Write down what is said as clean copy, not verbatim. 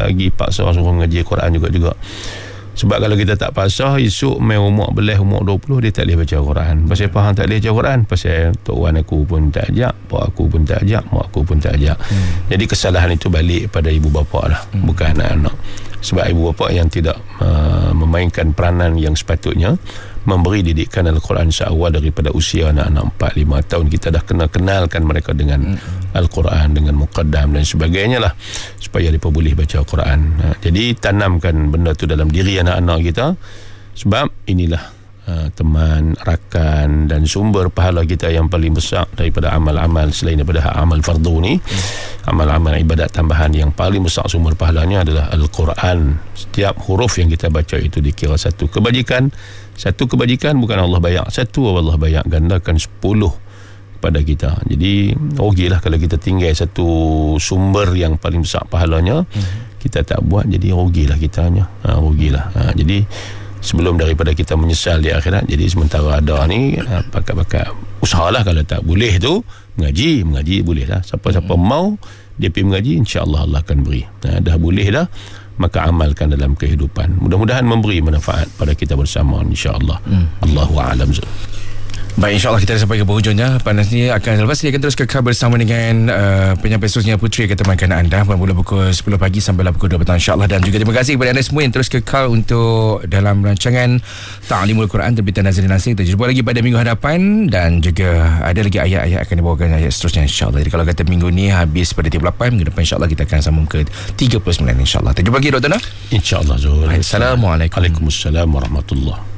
lagi paksa suruh mengaji Quran juga. Sebab kalau kita tak paksa, esok main umur 20 dia tak boleh baca Quran. Pasal apa hang tak boleh baca Quran? Pasal tok wan aku pun tak ajak, pak aku pun tak ajak, mak aku pun tak ajak. Jadi kesalahan itu balik pada ibu bapa lah, bukan anak-anak. Sebab ibu bapa yang tidak memainkan peranan yang sepatutnya, memberi didikan Al-Quran seawal daripada usia anak-anak 4-5 tahun. Kita dah kenalkan mereka dengan Al-Quran, dengan muqaddam dan sebagainya lah, supaya mereka boleh baca Al-Quran. Jadi tanamkan benda tu dalam diri anak-anak kita, sebab inilah teman, rakan dan sumber pahala kita yang paling besar daripada amal-amal selain daripada amal fardu ni. Amal-amal ibadat tambahan yang paling besar sumber pahalanya adalah Al-Quran. Setiap huruf yang kita baca itu dikira satu kebajikan. Satu kebajikan bukan Allah bayar satu, Allah bayar gandakan 10 pada kita. Jadi rugilah kalau kita tinggal satu sumber yang paling besar pahalanya, kita tak buat, jadi rugilah kitanya. Rugilah. Jadi sebelum daripada kita menyesal di akhirat, jadi sementara ada ni, pakat-pakat usahalah. Kalau tak boleh tu mengaji boleh lah. Siapa-siapa mau dia pergi mengaji, insya-Allah Allah akan beri. Dah boleh dah, maka amalkan dalam kehidupan. Mudah-mudahan memberi manfaat pada kita bersama, insya-Allah. Allahu a'lam. Baik, insyaAllah kita dah sampai ke penghujungnya. Panas ni akan selepas ni akan terus kekal bersama dengan penyampai seterusnya Puteri akan temankan anda mula pukul 10 pagi sampai pukul 2 petang, insyaAllah. Dan juga terima kasih kepada anda semua yang terus kekal untuk dalam rancangan Ta'limul Quran terbitan Nazrin Nasir. Kita jumpa lagi pada minggu hadapan, dan juga ada lagi ayat-ayat akan dibawakan ayat seterusnya, insyaAllah. Jadi kalau kata minggu ni habis pada 38, minggu depan insyaAllah kita akan sambung ke 39, insyaAllah. Kita jumpa lagi Dr. Nah, insyaAllah. Zuhur. Assalamualaikum. Waalaikumsalam warahmatullahi